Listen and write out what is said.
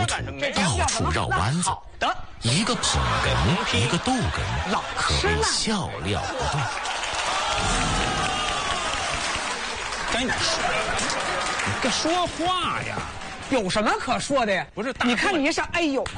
处到处绕弯子，一个捧哏，一个逗哏，可谓笑料不断。 跟你说，你说话呀， 有什么可说的呀？ 不是， 你看你上，哎呦。